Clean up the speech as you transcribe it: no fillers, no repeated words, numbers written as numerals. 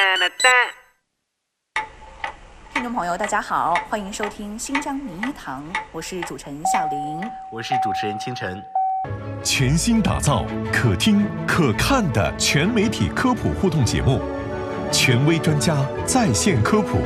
听众朋友，大家好，欢迎收听新疆名医堂，我是主持人夏玲， 我是主持人清晨。 全新打造可听可看的全媒体科普互动节目，权威专家在线科普。